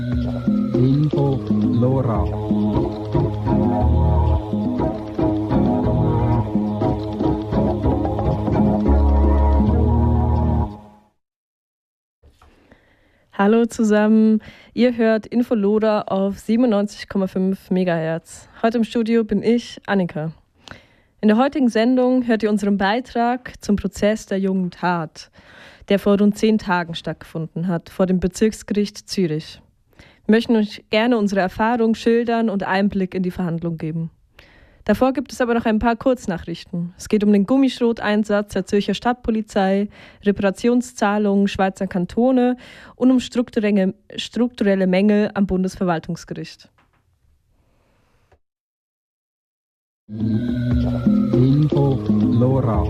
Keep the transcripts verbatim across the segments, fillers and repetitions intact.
Info Lora. Hallo zusammen, ihr hört Infoloda auf siebenundneunzig Komma fünf Megahertz. Heute im Studio bin ich, Annika. In der heutigen Sendung hört ihr unseren Beitrag zum Prozess der jungen Tat, der vor rund zehn Tagen stattgefunden hat, vor dem Bezirksgericht Zürich. Wir möchten euch gerne unsere Erfahrung schildern und Einblick in die Verhandlung geben. Davor gibt es aber noch ein paar Kurznachrichten. Es geht um den Gummischroteinsatz der Zürcher Stadtpolizei, Reparationszahlungen Schweizer Kantone und um strukturelle, strukturelle Mängel am Bundesverwaltungsgericht. Info Lora.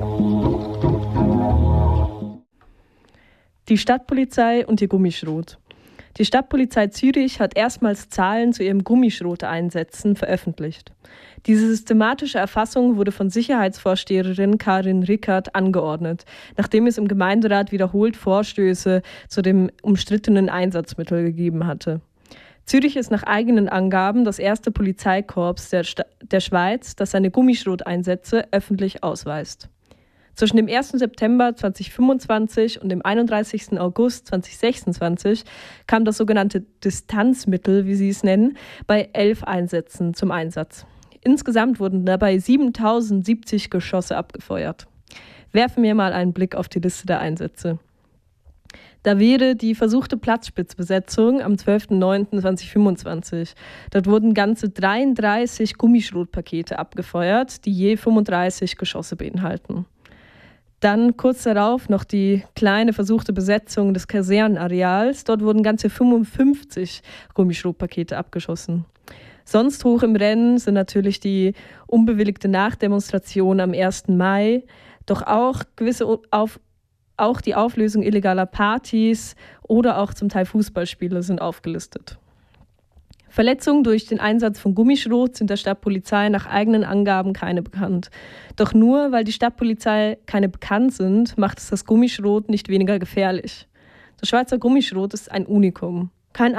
Die Stadtpolizei und ihr Gummischrot. Die Stadtpolizei Zürich hat erstmals Zahlen zu ihrem Gummischroteinsätzen veröffentlicht. Diese systematische Erfassung wurde von Sicherheitsvorsteherin Karin Rickert angeordnet, nachdem es im Gemeinderat wiederholt Vorstöße zu dem umstrittenen Einsatzmittel gegeben hatte. Zürich ist nach eigenen Angaben das erste Polizeikorps der, Sta- der Schweiz, das seine Gummischroteinsätze öffentlich ausweist. Zwischen dem ersten September zweitausendfünfundzwanzig und dem einunddreißigsten August zweitausendsechsundzwanzig kam das sogenannte Distanzmittel, wie sie es nennen, bei elf Einsätzen zum Einsatz. Insgesamt wurden dabei siebentausendsiebzig Geschosse abgefeuert. Werfen wir mal einen Blick auf die Liste der Einsätze. Da wäre die versuchte Platzspitzbesetzung am zwölften neunten zweitausendfünfundzwanzig. Dort wurden ganze dreiunddreißig Gummischrotpakete abgefeuert, die je fünfunddreißig Geschosse beinhalten. Dann kurz darauf noch die kleine versuchte Besetzung des Kasernenareals. Dort wurden ganze fünfundfünfzig Gummischrotpakete abgeschossen. Sonst hoch im Rennen sind natürlich die unbewilligte Nachdemonstration am ersten Mai, doch auch gewisse auf, auch die Auflösung illegaler Partys oder auch zum Teil Fußballspiele sind aufgelistet. Verletzungen durch den Einsatz von Gummischrot sind der Stadtpolizei nach eigenen Angaben keine bekannt. Doch nur weil die Stadtpolizei keine bekannt sind, macht es das Gummischrot nicht weniger gefährlich. Das Schweizer Gummischrot ist ein Unikum.